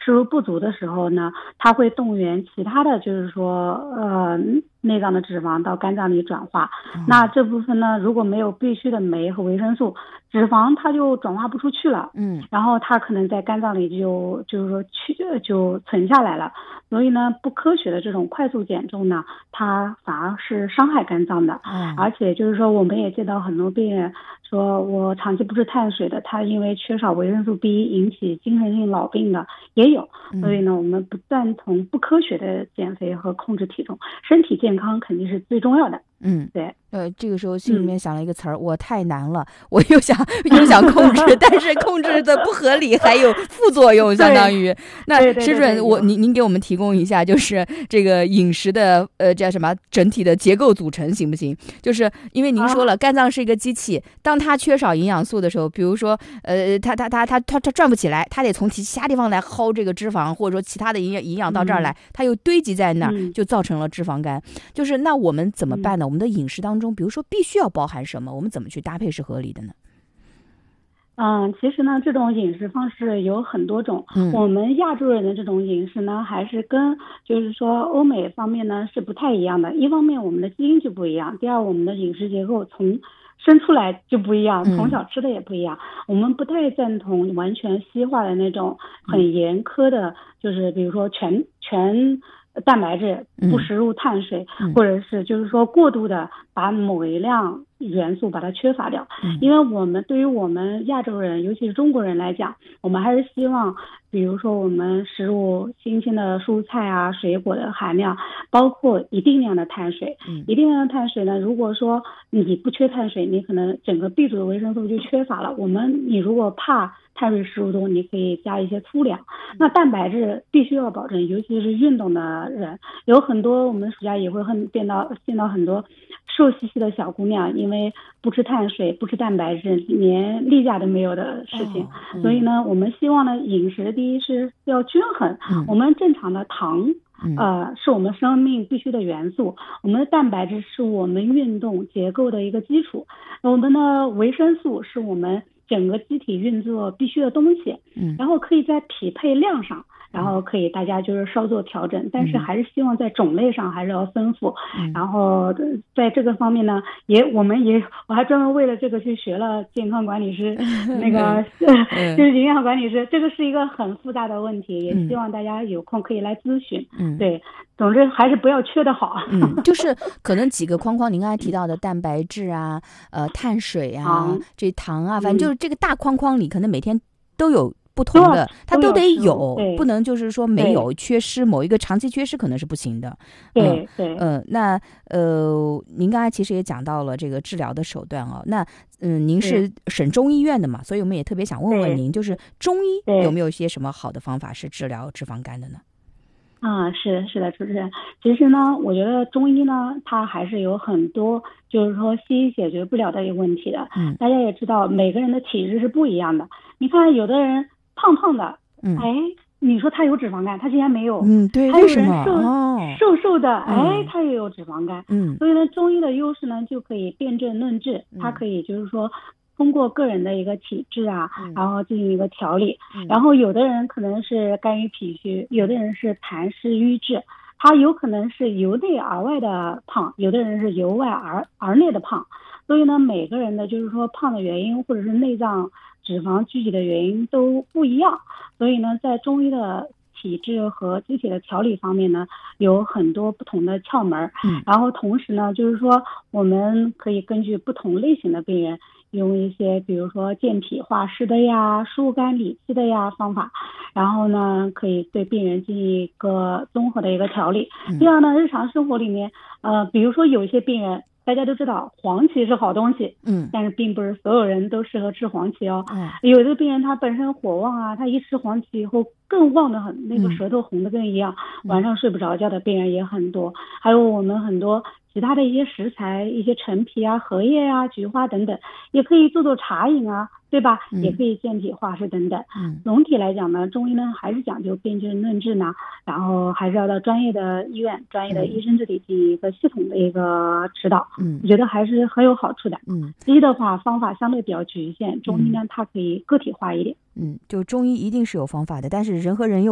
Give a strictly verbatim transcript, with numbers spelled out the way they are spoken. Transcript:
摄入不足的时候呢，它会动员其他的就是说呃内脏的脂肪到肝脏里转化。嗯、那这部分呢，如果没有必需的酶和维生素，脂肪它就转化不出去了。嗯，然后它可能在肝脏里就就是说去就存下来了。所以呢，不科学的这种快速减重呢，它反而是伤害肝脏的。嗯，而且就是说，我们也见到很多病人说，我长期不吃碳水的，他因为缺少维生素 B 引起精神性老病的也有。所以呢，我们不赞同不科学的减肥和控制体重，身体健康肯定是最重要的。 嗯， 对。 呃，这个时候心里面想了一个词儿、嗯，我太难了，我又想又想控制，但是控制的不合理，还有副作用，相当于。那施主任，我您您给我们提供一下，就是这个饮食的呃叫什么整体的结构组成行不行？就是因为您说了，啊、肝脏是一个机器，当它缺少营养素的时候，比如说呃，它它它它它它转不起来，它得从其他地方来薅这个脂肪，或者说其他的营养营养到这儿来，嗯、它又堆积在那儿，嗯、就造成了脂肪肝。就是那我们怎么办呢？嗯、我们的饮食当中，比如说必须要包含什么，我们怎么去搭配是合理的呢？ 嗯，其实呢，这种饮食方式有很多种。嗯，我们亚洲人的这种饮食呢，还是跟就是说欧美方面呢是不太一样的。一方面我们的基因就不一样，第二我们的饮食结构从生出来就不一样，从小吃的也不一样。嗯、我们不太赞同完全西化的那种很严苛的，就是比如说全全。蛋白质不食入碳水、嗯、或者是就是说过度的把某一样元素把它缺乏掉、嗯、因为我们对于我们亚洲人尤其是中国人来讲，我们还是希望比如说我们食入新鲜的蔬菜啊水果的含量，包括一定量的碳水、嗯、一定量的碳水呢，如果说你不缺碳水，你可能整个 B 族的维生素就缺乏了。我们你如果怕碳水食物多，你可以加一些粗粮。那蛋白质必须要保证，尤其是运动的人，有很多我们暑假也会很见到见到很多瘦兮兮的小姑娘，因为不吃碳水不吃蛋白质连例假都没有的事情、哦嗯、所以呢我们希望呢饮食第一是要均衡、嗯、我们正常的糖呃，是我们生命必须的元素，我们的蛋白质是我们运动结构的一个基础，我们的维生素是我们整个机体运作必须的东西，嗯，然后可以在匹配量上，然后可以大家就是稍作调整，但是还是希望在种类上还是要丰富，嗯、然后在这个方面呢，也我们也我还专门为了这个去学了健康管理师，那个就是营养管理师，这个是一个很复杂的问题，也希望大家有空可以来咨询，嗯，对。总之还是不要缺的好。 嗯，就是可能几个框框，您刚才提到的蛋白质啊，呃，碳水啊，糖这糖啊，反正就是这个大框框里，可能每天都有不同的，它都得有，不能就是说没有缺失，某一个长期缺失可能是不行的。 对对， 嗯、呃，那呃，您刚才其实也讲到了这个治疗的手段哦，那嗯、呃，您是省中医院的嘛，所以我们也特别想问问您，就是中医有没有一些什么好的方法是治疗脂肪肝的呢？ 啊，是的，是的，主持人。其实呢，我觉得中医呢，它还是有很多，就是说西医解决不了的一个问题的。嗯，大家也知道，每个人的体质是不一样的。你看，有的人胖胖的，嗯，哎，你说他有脂肪肝，他竟然没有。 嗯，对， 还有人瘦、 哦、 瘦瘦的，哎，他也有脂肪肝。 嗯， 所以呢，中医的优势呢，就可以辨证论治，它可以就是说。通过个人的一个体质啊，然后进行一个调理、嗯、然后有的人可能是肝郁脾虚，有的人是痰湿瘀滞，他有可能是由内而外的胖，有的人是由外而而内的胖，所以呢每个人的就是说胖的原因或者是内脏脂肪聚集的原因都不一样，所以呢在中医的体质和机体的调理方面呢有很多不同的窍门、嗯、然后同时呢就是说我们可以根据不同类型的病人用一些比如说健脾化湿的呀疏肝理气的呀方法，然后呢可以对病人进行一个综合的一个调理、嗯、第二呢日常生活里面呃，比如说有一些病人大家都知道黄芪是好东西，嗯，但是并不是所有人都适合吃黄芪哦。嗯，有的病人他本身火旺啊，他一吃黄芪以后更旺的很，那个舌头红的跟一样、嗯，晚上睡不着觉的病人也很多。还有我们很多其他的一些食材，一些陈皮啊、荷叶啊、菊花等等，也可以做做茶饮啊，对吧？嗯、也可以健脾化湿等等。嗯，总体来讲呢，中医呢还是讲究辨证论治呢，然后还是要到专业的医院、专业的医生这里进行一个系统的一个指导。嗯，我觉得还是很有好处的。嗯，西医的话方法相对比较局限，中医呢、嗯、它可以个体化一点。 嗯，就中医一定是有方法的，但是人和人又